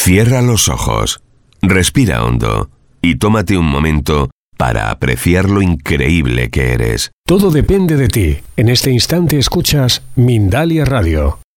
Cierra los ojos, respira hondo y tómate un momento para apreciar lo increíble que eres. Todo depende de ti. En este instante escuchas Mindalia Radio.